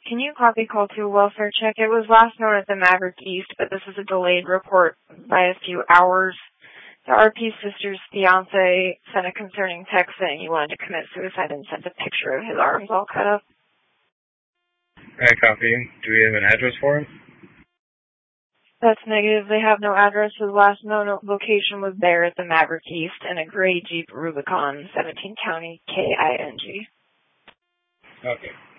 Can you copy call to a welfare check? It was last known as the Maverick East, but this is a delayed report by a few hours. The RP sister's fiance sent a concerning text saying he wanted to commit suicide and sent a picture of his arms all cut up. Alright, copy. Do we have an address for him? That's negative. They have no address. His last known location was there at the Maverick East in a gray Jeep Rubicon, 17 County, KING. Okay.